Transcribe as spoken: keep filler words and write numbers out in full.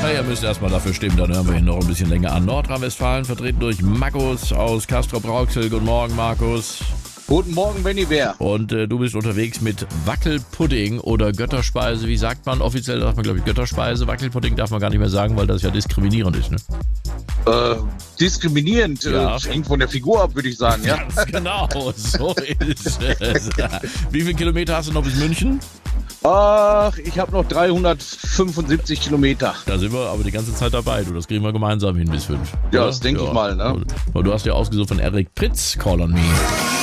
Na, ihr müsst erstmal dafür stimmen, dann hören wir ihn noch ein bisschen länger an. Nordrhein-Westfalen vertreten durch Markus aus Castrop-Rauxel. Guten Morgen, Markus. Guten Morgen, Benny Bär. Und äh, du bist unterwegs mit Wackelpudding oder Götterspeise. Wie sagt man? Offiziell sagt man, glaube ich, Götterspeise. Wackelpudding darf man gar nicht mehr sagen, weil das ja diskriminierend ist, ne? Äh, diskriminierend. Ja. Äh, hängt von der Figur ab, würde ich sagen, ja. Ganz genau, so ist es. Wie viele Kilometer hast du noch bis München? Ach, ich habe noch dreihundertfünfundsiebzig Kilometer. Da sind wir aber die ganze Zeit dabei. Du, das kriegen wir gemeinsam hin bis fünf. Ja, oder? das denke ich mal, ne? Und du hast ja ausgesucht von Eric Pritz, Call on Me.